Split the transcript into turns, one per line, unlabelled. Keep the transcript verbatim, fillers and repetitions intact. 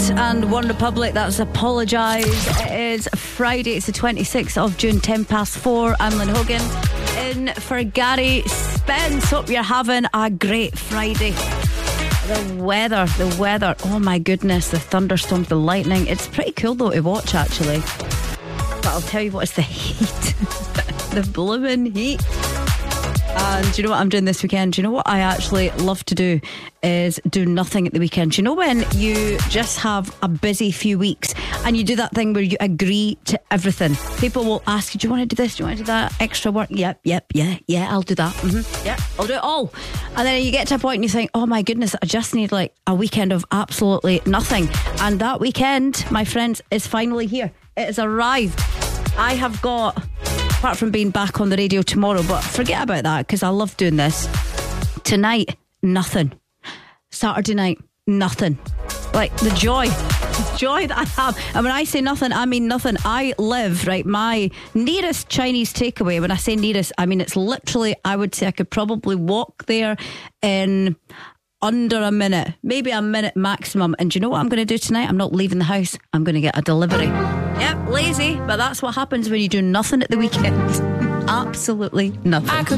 and One Republic, that's Apologise. It is Friday, it's the twenty-sixth of June, ten past four. I'm Lynn Hogan in for Gary Spence. Hope you're having a great Friday. The weather, the weather, oh my goodness, the thunderstorms, the lightning. It's pretty cool though to watch actually. But I'll tell you what, it's the heat. The blooming heat. And do you know what I'm doing this weekend? Do you know what I actually love to do is do nothing at the weekend. Do you know when you just have a busy few weeks and you do that thing where you agree to everything? People will ask you, do you want to do this? Do you want to do that? Extra work? Yep, yep, yeah, yeah, I'll do that. Mm-hmm. Yeah, I'll do it all. And then you get to a point and you think, oh my goodness, I just need like a weekend of absolutely nothing. And that weekend, my friends, is finally here. It has arrived. I have got... apart from being back on the radio tomorrow, but forget about that because I love doing this. Tonight, nothing. Saturday night, nothing. Like the joy, the joy that I have. And when I say nothing, I mean nothing. I live, right, my nearest Chinese takeaway, when I say nearest, I mean it's literally, I would say I could probably walk there in under a minute, maybe a minute maximum. And do you know what I'm going to do tonight? I'm not leaving the house. I'm going to get a delivery. Yep, lazy, but that's what happens when you do nothing at the weekend. Absolutely nothing.